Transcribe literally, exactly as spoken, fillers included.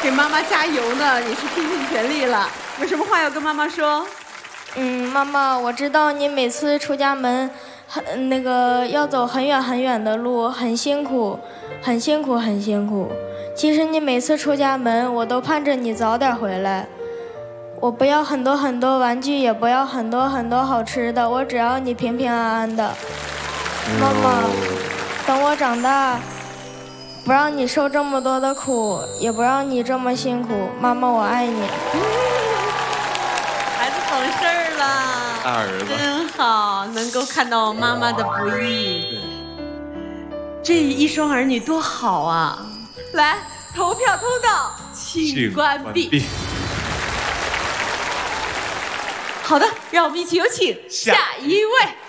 给妈妈加油呢，你是拼尽全力了。有什么话要跟妈妈说？ 嗯，妈妈，我知道你每次出家门，很那个要走很远很远的路，很辛苦，很辛苦，很辛苦。其实你每次出家门，我都盼着你早点回来。我不要很多很多玩具，也不要很多很多好吃的，我只要你平平安安的。妈妈，等我长大，不让你受这么多的苦，也不让你这么辛苦。妈妈，我爱你。 孩子懂事儿了， 大儿子真好，能够看到妈妈的不易。这一双儿女多好啊！来，投票通道请关闭。好的，让我们一起有请下一位。